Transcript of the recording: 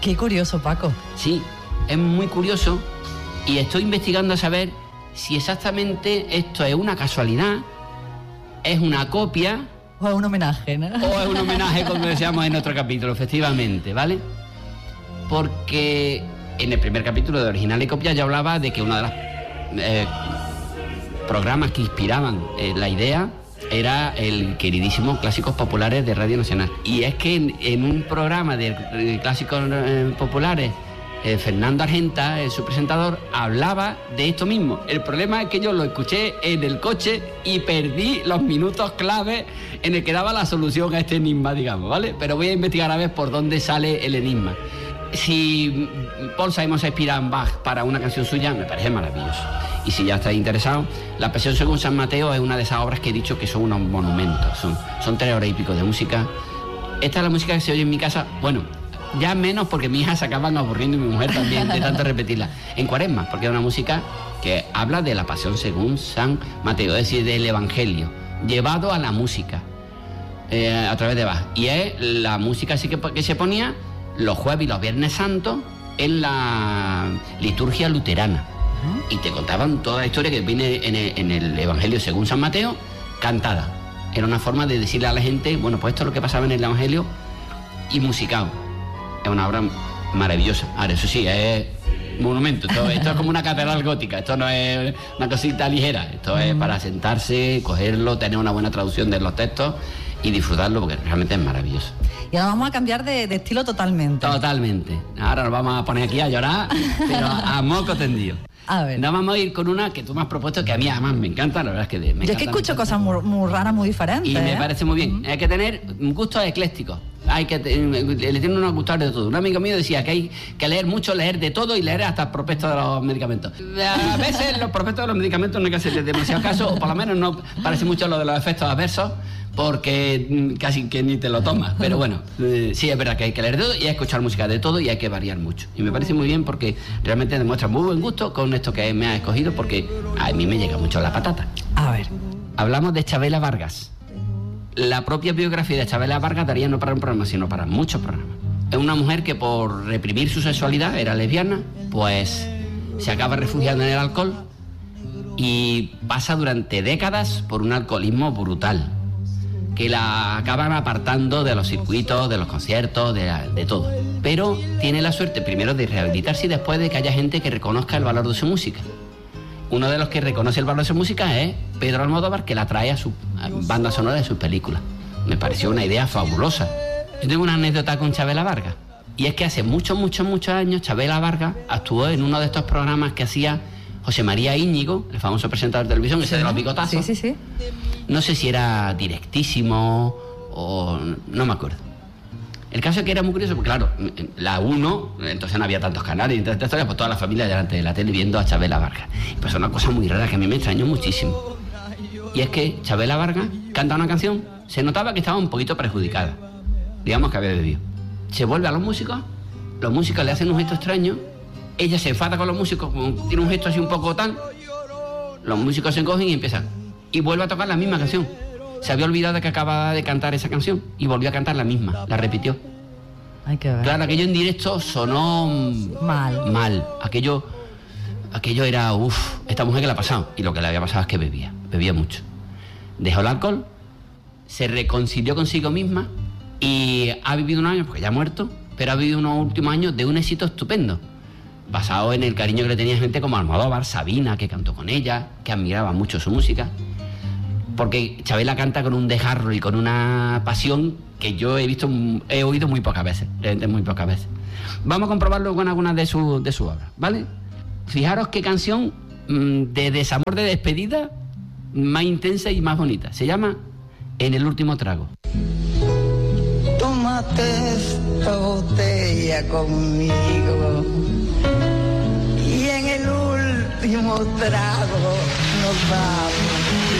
Qué curioso, Paco. Sí, es muy curioso y estoy investigando a saber si exactamente esto es una casualidad, es una copia... O es un homenaje, ¿no? O es un homenaje, como decíamos en otro capítulo, efectivamente, ¿vale? Porque en el primer capítulo de Original y Copia yo hablaba de que uno de los programas que inspiraban la idea era el queridísimo Clásicos Populares de Radio Nacional. Y es que en un programa de Clásicos Populares, Fernando Argenta, su presentador, hablaba de esto mismo. El problema es que yo lo escuché en el coche y perdí los minutos clave en el que daba la solución a este enigma, digamos, ¿vale? Pero voy a investigar a ver por dónde sale el enigma. Si Paul Simon se inspira en Bach para una canción suya, me parece maravilloso. Y si ya estáis interesados, La Pasión según San Mateo es una de esas obras que he dicho que son unos monumentos. Son 3 horas y pico de música. Esta es la música que se oye en mi casa, bueno, ya menos porque mi hija se acaban aburriendo y mi mujer también de tanto repetirla. En Cuaresma, porque es una música que habla de la Pasión según San Mateo, es decir, del Evangelio, llevado a la música a través de Bach. Y es la música así que se ponía los jueves y los viernes santos en la liturgia luterana. Y te contaban toda la historia que viene en el Evangelio según San Mateo, cantada. Era una forma de decirle a la gente, bueno, pues esto es lo que pasaba en el Evangelio y musicado. Es una obra maravillosa. Ahora, eso sí, es monumento. Esto es como una catedral gótica. Esto no es una cosita ligera. Esto es para sentarse, cogerlo, tener una buena traducción de los textos y disfrutarlo, porque realmente es maravilloso. Y ahora vamos a cambiar de estilo totalmente. Totalmente. Ahora nos vamos a poner aquí a llorar, pero a moco tendido. A ver. Nos vamos a ir con una que tú me has propuesto, que a mí además me encanta, la verdad es que me encanta. Yo es que escucho cosas muy raras, muy diferentes. Y me parece muy bien. Hay que tener gustos eclécticos. Le tienen unos gustos de todo. Un amigo mío decía que hay que leer mucho, leer de todo y leer hasta el prospecto de los medicamentos. A veces los prospectos de los medicamentos no hay que hacerle demasiado caso, o por lo menos no parece mucho lo de los efectos adversos, porque casi que ni te lo tomas. Pero bueno, sí es verdad que hay que leer de todo y hay que escuchar música de todo y hay que variar mucho. Y me parece muy bien porque realmente demuestra muy buen gusto con esto que me ha escogido, porque a mí me llega mucho la patata. A ver. Hablamos de Chabela Vargas. La propia biografía de Chabela Vargas daría no para un programa, sino para muchos programas. Es una mujer que por reprimir su sexualidad, era lesbiana, pues se acaba refugiando en el alcohol y pasa durante décadas por un alcoholismo brutal, que la acaban apartando de los circuitos, de los conciertos, de todo. Pero tiene la suerte primero de rehabilitarse y después de que haya gente que reconozca el valor de su música. Uno de los que reconoce el valor de su música es Pedro Almodóvar, que la trae a su banda sonora de sus películas. Me pareció una idea fabulosa. Yo tengo una anécdota con Chabela Vargas, y es que hace muchos años Chabela Vargas actuó en uno de estos programas que hacía José María Íñigo, el famoso presentador de televisión, ese de los bigotazos. Sí. No sé si era Directísimo o no me acuerdo. El caso es que era muy curioso, porque claro, la 1, entonces no había tantos canales, y tantas historias, pues toda la familia delante de la tele viendo a Chabela Vargas. Y pues es una cosa muy rara que a mí me extrañó muchísimo. Y es que Chabela Vargas canta una canción, se notaba que estaba un poquito perjudicada. Digamos que había bebido. Se vuelve a los músicos le hacen un gesto extraño, ella se enfada con los músicos, tiene un gesto así un poco tal, los músicos se encogen y empiezan. Y vuelve a tocar la misma canción. Se había olvidado de que acababa de cantar esa canción y volvió a cantar la misma, la repitió. Hay que ver. Claro, aquello en directo sonó mal. Aquello era, esta mujer que le ha pasado. Y lo que le había pasado es que bebía mucho. Dejó el alcohol, se reconcilió consigo misma y ha vivido unos años, porque ya ha muerto, pero ha vivido unos últimos años de un éxito estupendo, basado en el cariño que le tenía gente como Almodóvar, Sabina, que cantó con ella, que admiraba mucho su música. Porque Chabela canta con un desgarro y con una pasión que yo he oído muy pocas veces, realmente muy pocas veces. Vamos a comprobarlo con algunas de sus obras, ¿vale? Fijaros qué canción de desamor de despedida más intensa y más bonita. Se llama En el último trago. Tómate esta botella conmigo y en el último trago nos vamos.